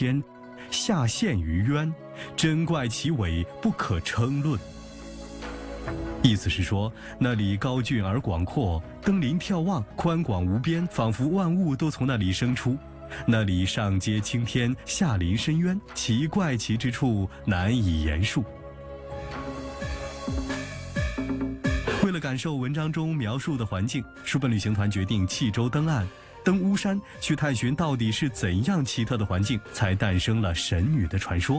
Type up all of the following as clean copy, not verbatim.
天，下陷于渊，真怪其伟，不可称论。意思是说，那里高峻而广阔，登临眺望，宽广无边，仿佛万物都从那里生出。那里上接青天，下临深渊，其怪奇之处难以言述。为了感受文章中描述的环境，书本旅行团决定弃舟登岸，登巫山去探寻到底是怎样奇特的环境，才诞生了神女的传说。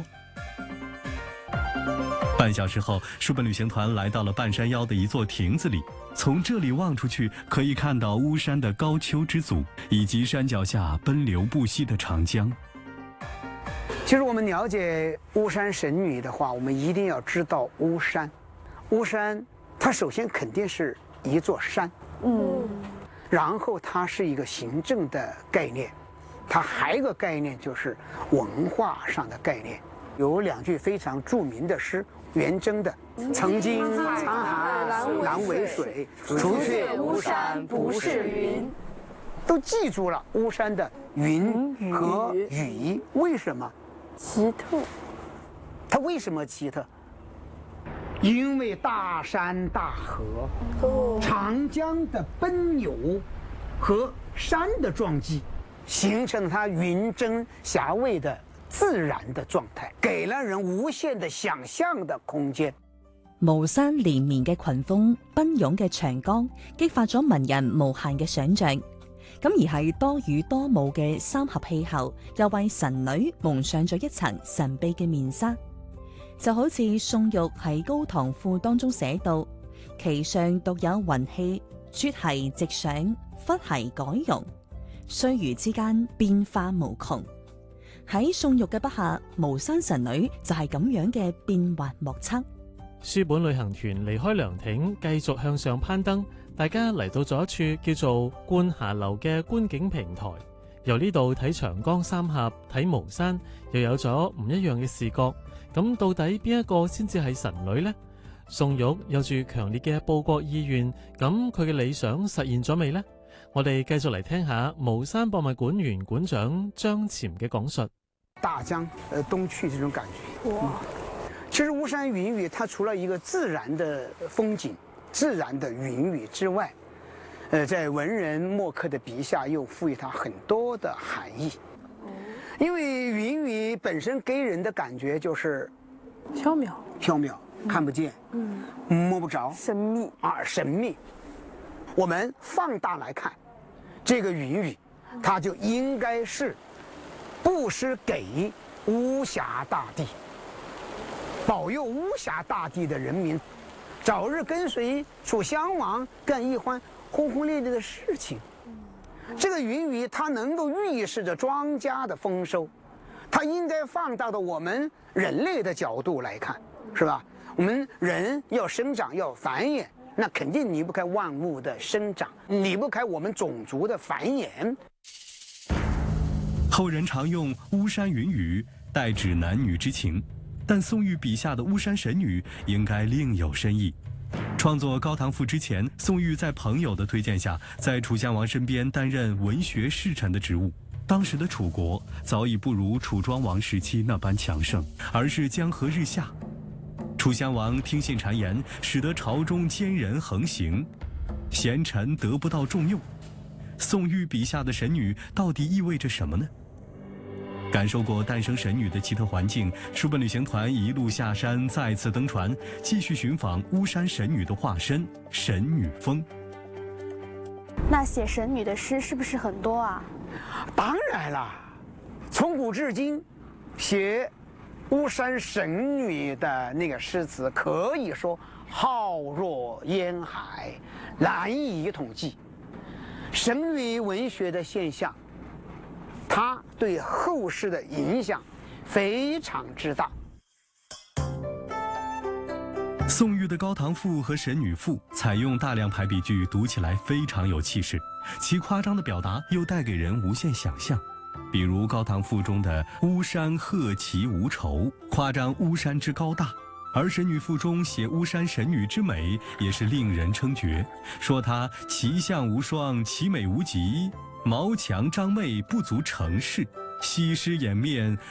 半小时后，书本旅行团来到了半山腰的一座亭子里。从这里望出去，可以看到巫山的高丘之阻，以及山脚下奔流不息的长江。 其实我们了解巫山神女的话，我们一定要知道巫山。巫山，它首先肯定是一座山，然后它是一个行政的概念，它还有一个概念就是文化上的概念。有两句非常著名的诗，元稹的“曾经沧海难为水，除却巫山不是云”，都记住了巫山的云和雨。为什么？ 奇特。 它为什么奇特？因为大山大河，长江的奔流和山的撞击，形成了它云蒸霞蔚的自然的狀態，給了人無限的想象的空間。 巫山連綿嘅群峰、奔湧嘅長江，激發咗文人無限嘅想像。咁而係多雨多霧嘅三合氣候，又為神女蒙上咗一層神秘嘅面紗。就好似宋玉喺《高唐賦》當中寫到：其上獨有雲氣，絕兮直上，忽兮改容，歲餘之間變化無窮。喺宋玉嘅筆下，巫山神女就係咁樣嘅變幻莫測。 書本旅行團離開涼亭，繼續向上攀登，大家嚟到咗一處叫做觀霞樓嘅觀景平台。由呢度睇長江三峽，睇巫山，又有咗唔一樣嘅視覺。咁到底邊一個先至係神女呢？宋玉有住強烈嘅報國意願，咁佢嘅理想實現咗未呢？我哋繼續嚟聽下巫山博物館原館長張潛嘅講述。 大江東去這種感覺。哇！其實巫山雲雨，它除了一個自然的風景、自然的雲雨之外，在文人墨客的筆下又賦予它很多的含義。因為雲雨本身給人的感覺就是縹緲， 縹緲，看不見，摸不着， 神秘啊，神秘。我們放大來看，這個雲雨，它就應該是布施給巫峽大地，保佑巫峽大地的人民早日跟隨楚襄王幹一番轟轟烈烈的事情。這個雲雨它能夠預示着莊稼的豐收，它應該放大到我們人類的角度來看，是吧？我們人要生長要繁衍，那肯定離不開萬物的生長，離不開我們種族的繁衍。 後人常用巫山雲雨代指男女之情，但宋玉筆下的巫山神女應該另有深意。創作《高唐賦》之前，宋玉在朋友的推薦下，在楚襄王身邊擔任文學侍臣的職務。當時的楚國早已不如楚莊王時期那般強盛，而是江河日下。楚襄王聽信讒言，使得朝中奸人橫行，賢臣得不到重用。宋玉筆下的神女到底意味着什麼呢？感受過誕生神女的奇特環境，書本旅行團一路下山，再次登船，繼續尋訪巫山神女的化身神女峰。 那寫神女的詩是不是很多啊？ 當然了，從古至今，寫巫山神女的那個詩詞可以說浩若煙海，難以統計。神女文學的現象，它對後世的影響非常之大。 宋玉的《高唐賦》和《神女賦》採用大量排比句，讀起來非常有氣勢，其誇張的表達又帶給人無限想象。比如《高唐賦》中的“巫山赫奇無愁”，誇張巫山之高大；而《神女賦》中寫巫山神女之美，也是令人稱絕，說她奇相無雙，奇美無極，毛強張媚不足成事，西施掩面，